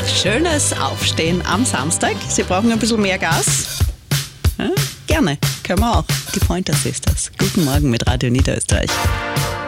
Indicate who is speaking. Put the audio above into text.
Speaker 1: schönes Aufstehen am Samstag. Sie brauchen ein bisschen mehr Gas? Ja, gerne, können wir auch. Die Pointer Sisters. Guten Morgen mit Radio Niederösterreich.